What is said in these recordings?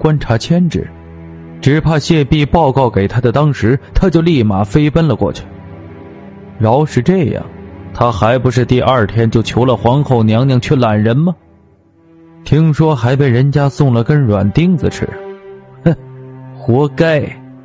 观察牵制，只怕谢弼报告给他的当时，他就立马飞奔了过去。饶是这样，他还不是第二天就求了皇后娘娘去揽人吗？听说还被人家送了根软钉子吃，哼，活该。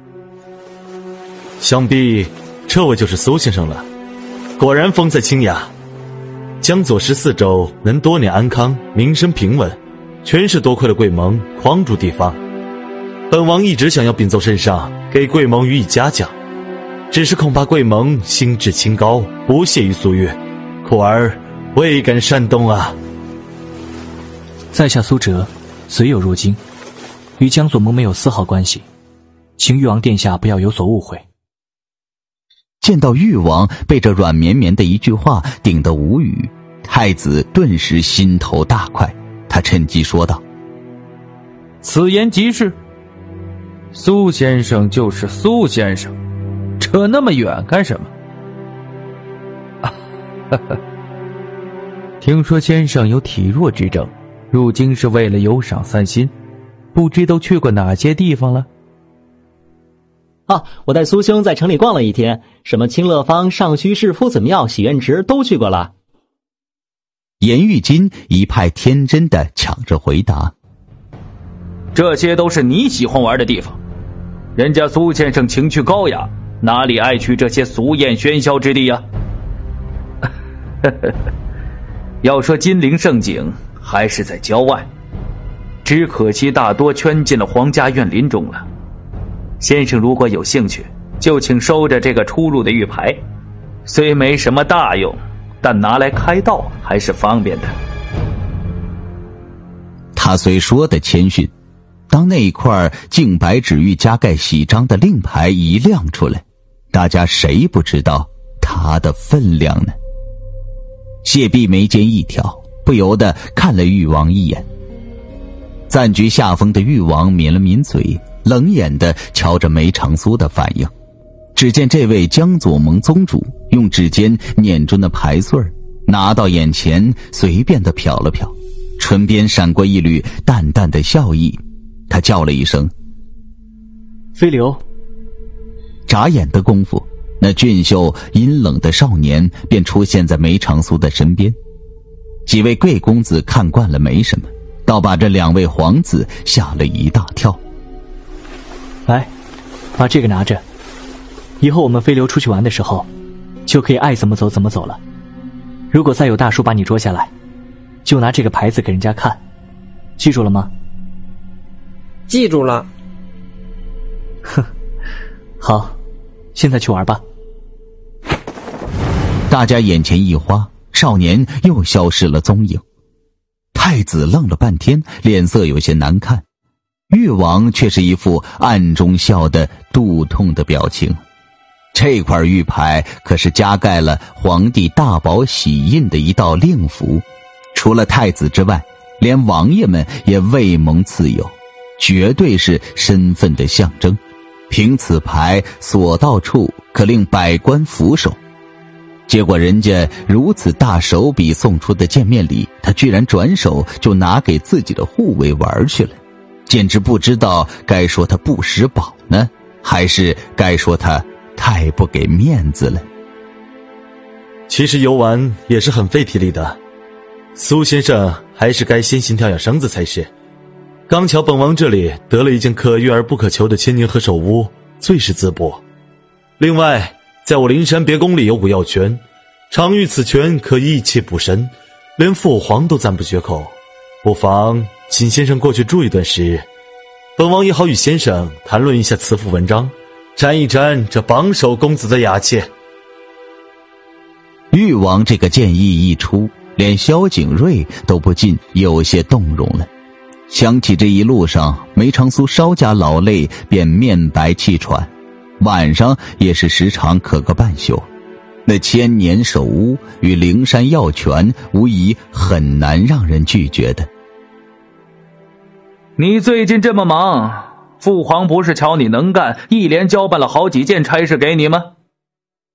想必这位就是苏先生了，果然风采清雅。江左14州能多年安康，民生平稳，全是多亏了贵盟匡助地方。本王一直想要禀奏圣上，给贵盟予以嘉奖，只是恐怕贵盟心志清高，不屑于俗乐，故而未敢擅动啊。 在下苏哲，虽有入京，与江左盟没有丝毫关系，请誉王殿下不要有所误会。 见到誉王被这软绵绵的一句话顶得无语，太子顿时心头大快，他趁机说道： 此言极是，苏先生就是苏先生，扯那么远干什么？听说先生有体弱之症，入京是为了游赏散心，不知都去过哪些地方了？ 我带苏兄在城里逛了一天，什么清乐坊、上虚市、夫子庙、喜苑池都去过了。 颜玉金一派天真的抢着回答： 这些都是你喜欢玩的地方，人家苏先生情趣高雅，哪里爱去这些俗艳喧嚣之地呀？要说金陵盛景，还是在郊外，只可惜大多圈进了皇家园林中了。先生如果有兴趣，就请收着这个出入的玉牌，虽没什么大用，但拿来开道还是方便的。 他虽说的谦逊，当那一块净白纸玉加盖喜章的令牌一亮出来，大家谁不知道他的分量呢？谢弼眉间一挑，不由得看了誉王一眼。暂居下风的誉王抿了抿嘴，冷眼地瞧着梅长苏的反应。只见这位江左盟宗主用指尖捻住那牌穗儿，拿到眼前随便地瞟了瞟，唇边闪过一缕淡淡的笑意。他叫了一声飞流。 眨眼的功夫，那俊秀阴冷的少年便出现在梅长苏的身边。几位贵公子看惯了没什么，倒把这两位皇子吓了一大跳。 来，把这个拿着，以后我们飞流出去玩的时候，就可以爱怎么走怎么走了。如果再有大叔把你捉下来，就拿这个牌子给人家看，记住了吗？ 记住了。 哼，好，现在去玩吧。 大家眼前一花，少年又消失了踪影。太子愣了半天，脸色有些难看。誉王却是一副暗中笑得肚痛的表情。这块玉牌可是加盖了皇帝大宝玺印的一道令符，除了太子之外，连王爷们也未蒙赐有，绝对是身份的象征。凭此牌所到处可令百官俯首。结果人家如此大手笔送出的见面礼，他居然转手就拿给自己的护卫玩去了，简直不知道该说他不识宝呢，还是该说他太不给面子了。 其实游玩也是很费体力的，苏先生还是该先行调养身子才是。刚巧本王这里得了一件可遇而不可求的千年何首乌，最是淄博。另外在我灵山别宫里有五药泉，常遇此泉可益气补身，连父皇都赞不绝口，不妨请先生过去住一段时日，本王也好与先生谈论一下辞赋文章，沾一沾这榜首公子的雅气。 誉王这个建议一出，连萧景睿都不禁有些动容了。想起这一路上梅长苏稍加劳累便面白气喘，晚上也是时常咳个半宿，那千年首乌与灵山药泉无疑很难让人拒绝的。 你最近这么忙，父皇不是瞧你能干，一连交办了好几件差事给你吗？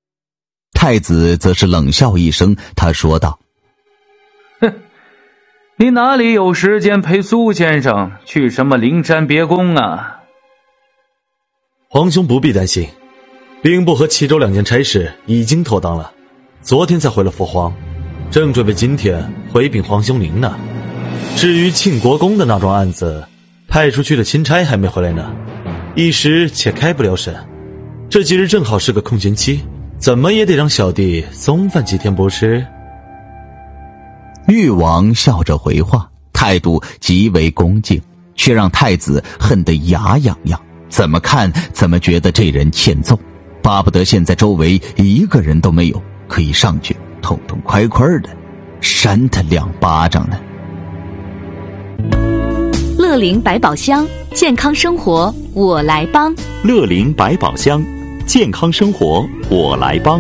太子则是冷笑一声，他说道： 哼， 你哪里有时间陪苏先生去什么灵山别宫啊？ 皇兄不必担心，兵部和齐州2件差事已经妥当了，昨天才回了父皇，正准备今天回禀皇兄您呢。至于庆国公的那桩案子，派出去的钦差还没回来呢，一时且开不了审。这几日正好是个空闲期，怎么也得让小弟松饭几天不是？ 誉王笑着回话，态度极为恭敬，却让太子恨得牙痒痒，怎么看怎么觉得这人欠揍，巴不得现在周围一个人都没有，可以上去痛痛快快的扇他2巴掌呢。 乐龄百宝箱，健康生活我来帮。 乐龄百宝箱，健康生活我来帮。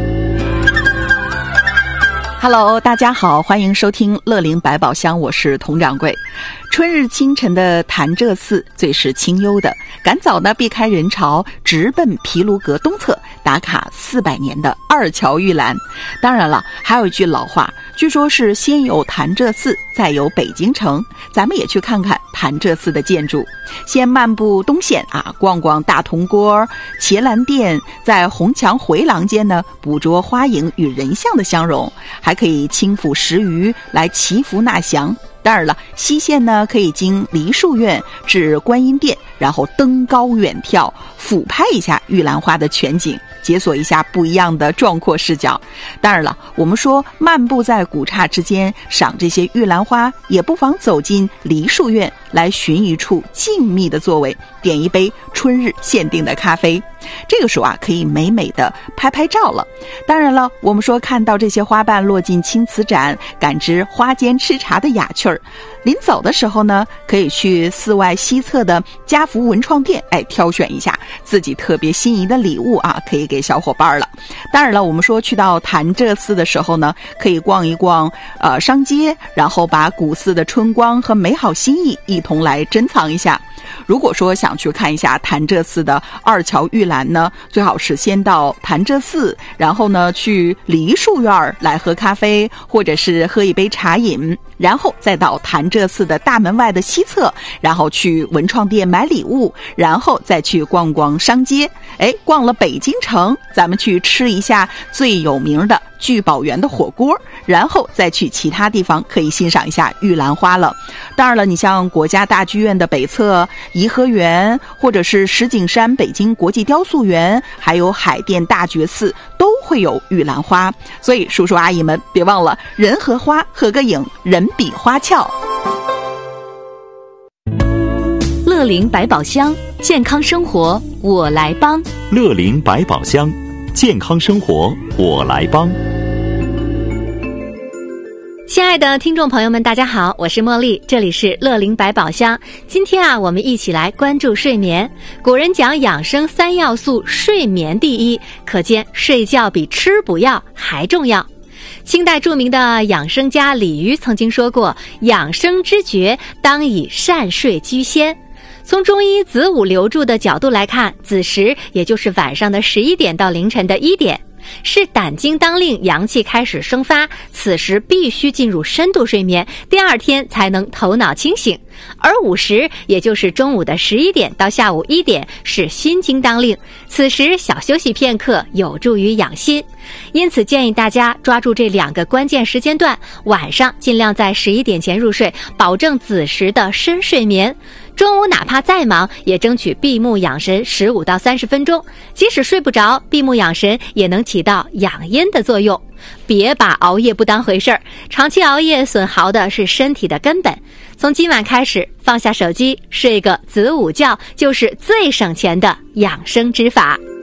Hello， 大家好，欢迎收听乐龄百宝箱，我是佟掌柜。春日清晨的潭柘寺最是清幽的，赶早呢避开人潮，直奔毗卢阁东侧打卡400年的2桥玉兰。当然了，还有一句老话，据说是先有潭柘寺，再有北京城。咱们也去看看潭柘寺的建筑，先漫步东线啊，逛逛大铜锅、伽蓝殿，在红墙回廊间呢，捕捉花影与人像的相融，还可以轻抚石鱼来祈福纳祥。当然了，西线呢可以经梨树院至观音殿，然后登高远眺，俯拍一下玉兰花的全景，解锁一下不一样的壮阔视角。当然了，我们说漫步在古刹之间赏这些玉兰花，也不妨走进梨树院来寻一处静谧的座位，点一杯春日限定的咖啡。这个时候啊，可以美美的拍拍照了。当然了，我们说看到这些花瓣落进青瓷盏，感知花间吃茶的雅趣儿。临走的时候呢，可以去寺外西侧的家福文创店，挑选一下自己特别心仪的礼物啊，可以给小伙伴了。当然了，我们说去到潭柘寺的时候呢，可以逛一逛商街，然后把古寺的春光和美好心意一同来珍藏一下。如果说想去看一下潭柘寺的2桥玉兰呢，最好是先到潭柘寺，然后呢去梨树院来喝咖啡，或者是喝一杯茶饮，然后再到潭柘寺的大门外的西侧，然后去文创店买礼物，然后再去逛逛商街。逛了北京城，咱们去吃一下最有名的聚宝园的火锅，然后再去其他地方可以欣赏一下玉兰花了。当然了，你像国家大剧院的北侧颐和园，或者是石景山北京国际雕塑园，还有海淀大觉寺都会有玉兰花。所以叔叔阿姨们别忘了，人和花合个影，人比花俏。 乐龄百宝箱，健康生活我来帮。 乐龄百宝箱，健康生活我来帮。 亲爱的听众朋友们，大家好，我是茉莉，这里是乐龄百宝箱。今天啊，我们一起来关注睡眠。古人讲养生3要素，睡眠第一，可见睡觉比吃补药还重要。清代著名的养生家李渔曾经说过，养生之诀当以善睡居先。从中医子午流注的角度来看，子时也就是晚上的11点到凌晨的1点，是胆经当令，阳气开始生发，此时必须进入深度睡眠，第2天才能头脑清醒。而午时，也就是中午的11点到下午1点，是心经当令，此时小休息片刻，有助于养心。因此建议大家抓住这2个关键时间段，晚上尽量在11点前入睡，保证子时的深睡眠。中午哪怕再忙，也争取闭目养神15到30分钟，即使睡不着，闭目养神也能起到养阴的作用。别把熬夜不当回事儿，长期熬夜损耗的是身体的根本。从今晚开始，放下手机，睡个子午觉，就是最省钱的养生之法。